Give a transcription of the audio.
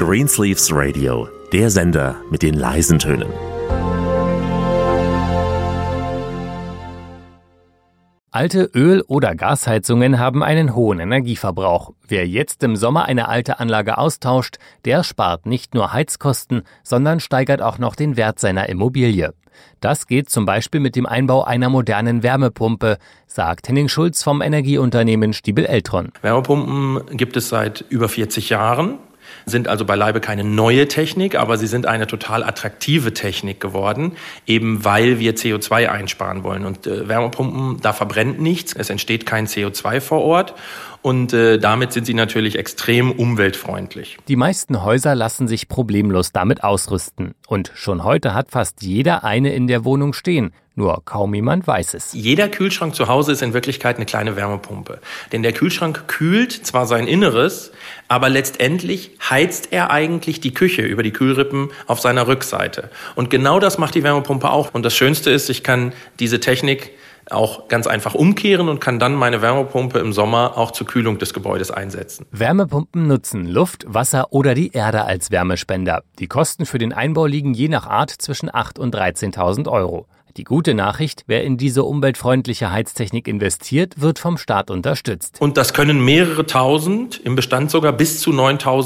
Greensleeves Radio, der Sender mit den leisen Tönen. Alte Öl- oder Gasheizungen haben einen hohen Energieverbrauch. Wer jetzt im Sommer eine alte Anlage austauscht, der spart nicht nur Heizkosten, sondern steigert auch noch den Wert seiner Immobilie. Das geht zum Beispiel mit dem Einbau einer modernen Wärmepumpe, sagt Henning Schulz vom Energieunternehmen Stiebel-Eltron. Wärmepumpen gibt es seit über 40 Jahren. Sind also beileibe keine neue Technik, aber sie sind eine total attraktive Technik geworden, eben weil wir CO2 einsparen wollen. Und Wärmepumpen, da verbrennt nichts, es entsteht kein CO2 vor Ort und damit sind sie natürlich extrem umweltfreundlich. Die meisten Häuser lassen sich problemlos damit ausrüsten. Und schon heute hat fast jeder eine in der Wohnung stehen. Nur kaum jemand weiß es. Jeder Kühlschrank zu Hause ist in Wirklichkeit eine kleine Wärmepumpe. Denn der Kühlschrank kühlt zwar sein Inneres, aber letztendlich heizt er eigentlich die Küche über die Kühlrippen auf seiner Rückseite. Und genau das macht die Wärmepumpe auch. Und das Schönste ist, ich kann diese Technik auch ganz einfach umkehren und kann dann meine Wärmepumpe im Sommer auch zur Kühlung des Gebäudes einsetzen. Wärmepumpen nutzen Luft, Wasser oder die Erde als Wärmespender. Die Kosten für den Einbau liegen je nach Art zwischen 8.000 und 13.000 Euro. Die gute Nachricht, wer in diese umweltfreundliche Heiztechnik investiert, wird vom Staat unterstützt. Und das können mehrere tausend, im Bestand sogar bis zu 9.000